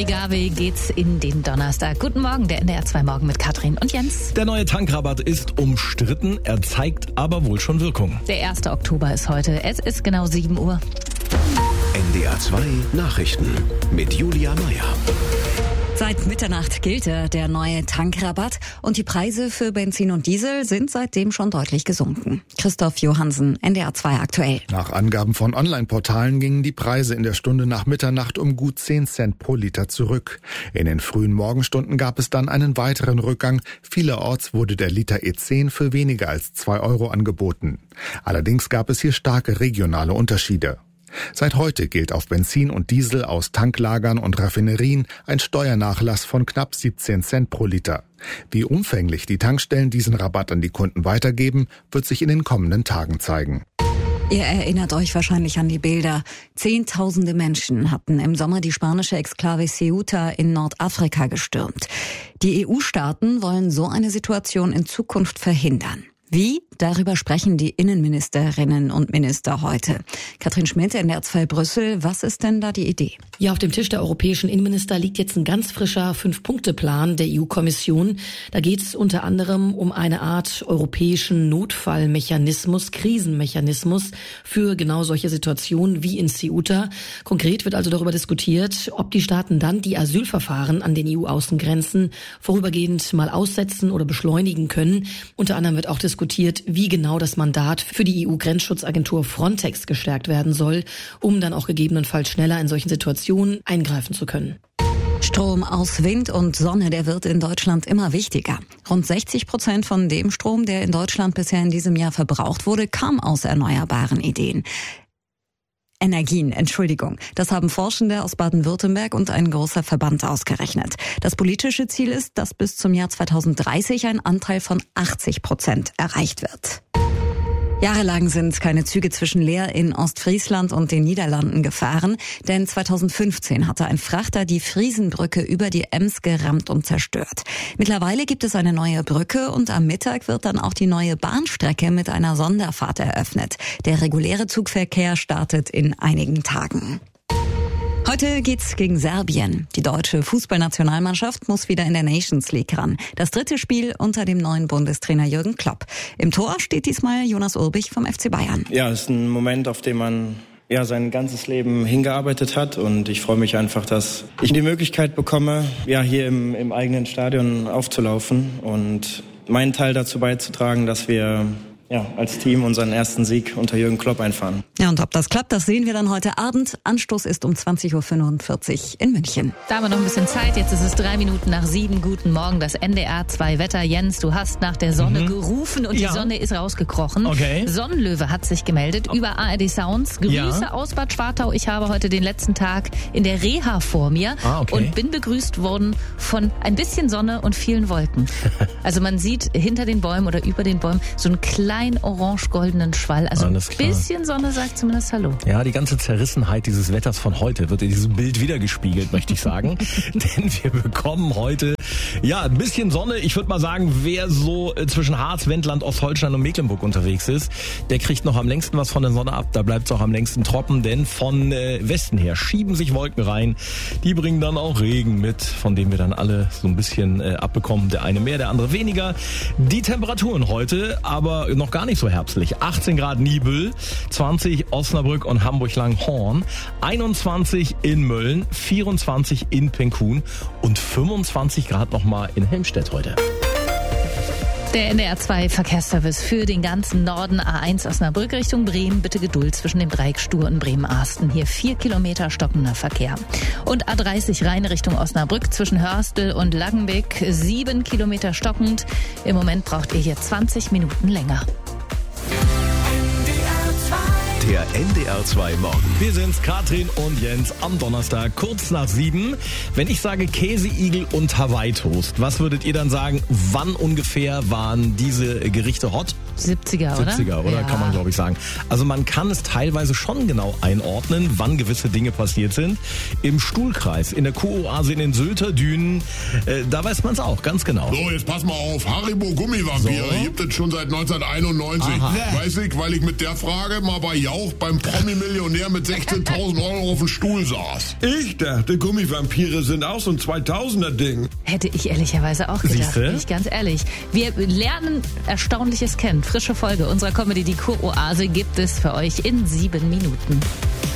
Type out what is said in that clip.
Gavi geht's in den Donnerstag. Guten Morgen, der NDR 2 Morgen mit Katrin und Jens. Der neue Tankrabatt ist umstritten, er zeigt aber wohl schon Wirkung. Der 1. Oktober ist heute, es ist genau 7 Uhr. NDR 2 Nachrichten mit Julia Meyer. Seit Mitternacht gilt der neue Tankrabatt und die Preise für Benzin und Diesel sind seitdem schon deutlich gesunken. Christoph Johansen, NDR 2 aktuell. Nach Angaben von Online-Portalen gingen die Preise in der Stunde nach Mitternacht um gut 10 Cent pro Liter zurück. In den frühen Morgenstunden gab es dann einen weiteren Rückgang. Vielerorts wurde der Liter E10 für weniger als 2 Euro angeboten. Allerdings gab es hier starke regionale Unterschiede. Seit heute gilt auf Benzin und Diesel aus Tanklagern und Raffinerien ein Steuernachlass von knapp 17 Cent pro Liter. Wie umfänglich die Tankstellen diesen Rabatt an die Kunden weitergeben, wird sich in den kommenden Tagen zeigen. Ihr erinnert euch wahrscheinlich an die Bilder. Zehntausende Menschen hatten im Sommer die spanische Exklave Ceuta in Nordafrika gestürmt. Die EU-Staaten wollen so eine Situation in Zukunft verhindern. Wie? Darüber sprechen die Innenministerinnen und Minister heute. Katrin Schmidt, NDR 2 Brüssel. Was ist denn da die Idee? Ja, auf dem Tisch der europäischen Innenminister liegt jetzt ein ganz frischer 5-Punkte-Plan der EU-Kommission. Da geht es unter anderem um eine Art europäischen Notfallmechanismus, Krisenmechanismus für genau solche Situationen wie in Ceuta. Konkret wird also darüber diskutiert, ob die Staaten dann die Asylverfahren an den EU-Außengrenzen vorübergehend mal aussetzen oder beschleunigen können. Unter anderem wird auch diskutiert, wie genau das Mandat für die EU-Grenzschutzagentur Frontex gestärkt werden soll, um dann auch gegebenenfalls schneller in solchen Situationen eingreifen zu können. Strom aus Wind und Sonne, der wird in Deutschland immer wichtiger. Rund 60% von dem Strom, der in Deutschland bisher in diesem Jahr verbraucht wurde, kam aus erneuerbaren Energien. Das haben Forschende aus Baden-Württemberg und ein großer Verband ausgerechnet. Das politische Ziel ist, dass bis zum Jahr 2030 ein Anteil von 80% erreicht wird. Jahrelang sind keine Züge zwischen Leer in Ostfriesland und den Niederlanden gefahren, denn 2015 hatte ein Frachter die Friesenbrücke über die Ems gerammt und zerstört. Mittlerweile gibt es eine neue Brücke und am Mittag wird dann auch die neue Bahnstrecke mit einer Sonderfahrt eröffnet. Der reguläre Zugverkehr startet in einigen Tagen. Heute geht's gegen Serbien. Die deutsche Fußballnationalmannschaft muss wieder in der Nations League ran. Das 3. Spiel unter dem neuen Bundestrainer Jürgen Klopp. Im Tor steht diesmal Jonas Urbich vom FC Bayern. Ja, es ist ein Moment, auf den man sein ganzes Leben hingearbeitet hat, und ich freue mich einfach, dass ich die Möglichkeit bekomme, hier im eigenen Stadion aufzulaufen und meinen Teil dazu beizutragen, dass wir als Team unseren ersten Sieg unter Jürgen Klopp einfahren. Ja, und ob das klappt, das sehen wir dann heute Abend. Anstoß ist um 20.45 Uhr in München. Da haben wir noch ein bisschen Zeit. Jetzt ist es 3 Minuten nach 7. Guten Morgen, das NDR 2 Wetter. Jens, du hast nach der Sonne gerufen und die Sonne ist rausgekrochen. Okay. Sonnenlöwe hat sich gemeldet über ARD Sounds. Grüße aus Bad Schwartau. Ich habe heute den letzten Tag in der Reha vor mir und bin begrüßt worden von ein bisschen Sonne und vielen Wolken. Also man sieht hinter den Bäumen oder über den Bäumen so einen kleinen orange-goldenen Schwall. Also ein bisschen Sonne sagt zumindest Hallo. Ja, die ganze Zerrissenheit dieses Wetters von heute wird in diesem Bild wiedergespiegelt, möchte ich sagen. Denn wir bekommen heute ein bisschen Sonne. Ich würde mal sagen, wer so zwischen Harz, Wendland, Ostholstein und Mecklenburg unterwegs ist, der kriegt noch am längsten was von der Sonne ab. Da bleibt es auch am längsten trocken, denn von Westen her schieben sich Wolken rein. Die bringen dann auch Regen mit, von dem wir dann alle so ein bisschen abbekommen. Der eine mehr, der andere weniger. Die Temperaturen heute aber noch gar nicht so herbstlich. 18 Grad Nibel, 20 Osnabrück und Hamburg-Langhorn, 21 in Mölln, 24 in Penkun und 25 Grad nochmal in Helmstedt heute. Der NDR 2 Verkehrsservice für den ganzen Norden. A1 Osnabrück Richtung Bremen. Bitte Geduld zwischen dem Dreieck Stur und Bremen-Arsten. Hier 4 Kilometer stockender Verkehr. Und A30 Rhein Richtung Osnabrück zwischen Hörstel und Langenbeck. 7 Kilometer stockend. Im Moment braucht ihr hier 20 Minuten länger. Der NDR 2 Morgen. Wir sind's, Katrin und Jens, am Donnerstag, kurz nach 7. Wenn ich sage Käseigel und Hawaii-Toast, was würdet ihr dann sagen, wann ungefähr waren diese Gerichte hot? 70er, oder? 70er, oder? Ja. Kann man, glaube ich, sagen. Also man kann es teilweise schon genau einordnen, wann gewisse Dinge passiert sind. Im Stuhlkreis, in der Kuroase in den Sylter Dünen, da weiß man es auch, ganz genau. So, jetzt pass mal auf. Haribo Gummivampire gibt es schon seit 1991. Aha. Weiß ich, weil ich mit der Frage mal bei Jauch beim Promi-Millionär mit 16.000 Euro auf dem Stuhl saß. Ich dachte, Gummivampire sind auch so ein 2000er-Ding. Hätte ich ehrlicherweise auch gedacht, Siehste? bin ich ganz ehrlich. Wir lernen Erstaunliches kennen. Frische Folge unserer Comedy Die Kuroase gibt es für euch in 7 Minuten.